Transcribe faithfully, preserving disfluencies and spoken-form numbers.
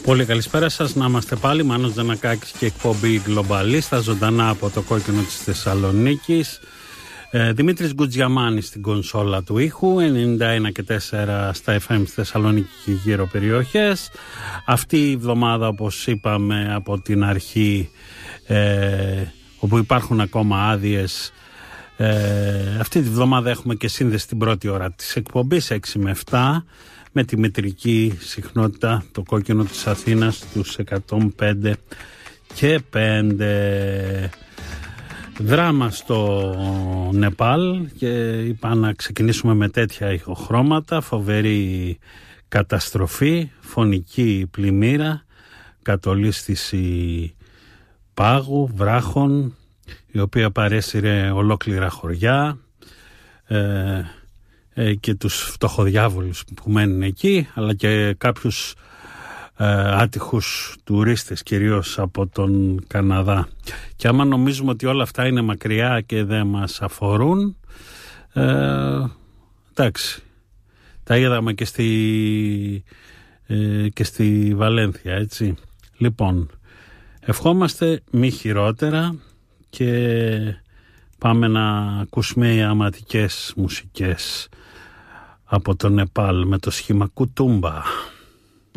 Πολύ καλησπέρα σας, να είμαστε πάλι. Μάνος Δανακάκης και εκπομπή Γκλομπαλίστα, ζωντανά από το κόκκινο της Θεσσαλονίκης. ε, Δημήτρης Γκουτζιαμάνης στην κονσόλα του ήχου, ενενήντα ένα και τέσσερα στα εφ εμ στη Θεσσαλονίκη και γύρω περιοχές. Αυτή η εβδομάδα, όπως είπαμε από την αρχή, ε, όπου υπάρχουν ακόμα άδειες, ε, αυτή τη εβδομάδα έχουμε και σύνδεση την πρώτη ώρα της εκπομπής, έξι με επτά, με τη μετρική συχνότητα το κόκκινο της Αθήνας τους εκατόν πέντε και πέντε. Δράμα στο Νεπάλ και είπα να ξεκινήσουμε με τέτοια ηχοχρώματα. Φοβερή καταστροφή, φωνική πλημμύρα, κατολίσθηση πάγου, βράχων, η οποία παρέσυρε ολόκληρα χωριά, ε, και τους φτωχοδιάβολους που μένουν εκεί, αλλά και κάποιους ε, άτυχους τουρίστες, κυρίως από τον Καναδά. Και άμα νομίζουμε ότι όλα αυτά είναι μακριά και δεν μας αφορούν, ε, εντάξει, τα είδαμε και στη, ε, και στη Βαλένθια, έτσι. Λοιπόν, ευχόμαστε μη χειρότερα και πάμε να ακούσουμε αματικές μουσικές από το Νεπάλ με το σχήμα Κουτούμπα.